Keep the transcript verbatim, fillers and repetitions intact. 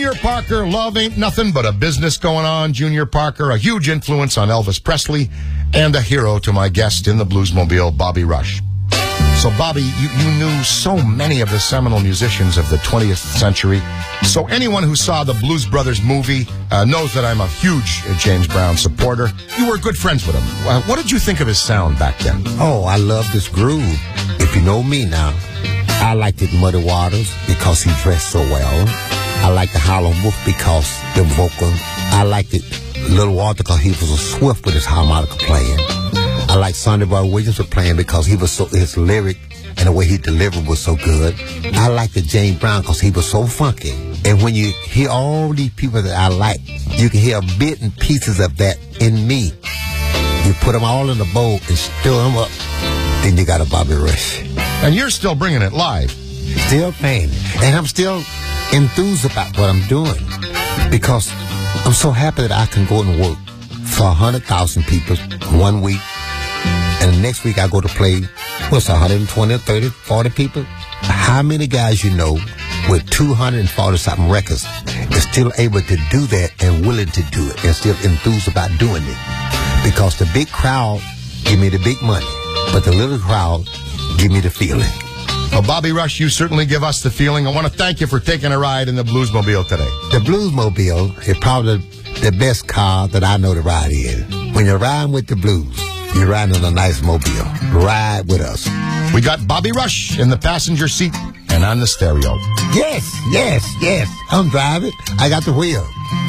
Junior Parker, love ain't nothing but a business going on. Junior Parker, a huge influence on Elvis Presley, and a hero to my guest in the Bluesmobile, Bobby Rush. So, Bobby, you, you knew so many of the seminal musicians of the twentieth century. So anyone who saw the Blues Brothers movie uh, knows that I'm a huge uh, James Brown supporter. You were good friends with him. Uh, what did you think of his sound back then? Oh, I love this groove. If you know me now, I liked it Muddy Waters because he dressed so well. I liked the Howlin' Wolf because the vocal. I liked it Little Walter because he was so swift with his harmonica playing. I like Sonny Boy Williams for playing because he was so, his lyric and the way he delivered was so good. I like the James Brown because he was so funky. And when you hear all these people that I like, you can hear bits and pieces of that in me. You put them all in a bowl and stir them up, then you got a Bobby Rush. And you're still bringing it live. Still playing. And I'm still enthused about what I'm doing because I'm so happy that I can go and work for one hundred thousand people one week. And the next week I go to play, what's one hundred twenty, thirty, forty people? How many guys you know with two hundred forty something records is still able to do that and willing to do it and still enthused about doing it? Because the big crowd give me the big money, but the little crowd give me the feeling. Well, Bobby Rush, you certainly give us the feeling. I want to thank you for taking a ride in the Bluesmobile today. The Bluesmobile is probably the best car that I know to ride in. When you're riding with the blues, you're riding in a nice mobile. Ride with us. We got Bobby Rush in the passenger seat and on the stereo. Yes, yes, yes. I'm driving. I got the wheel.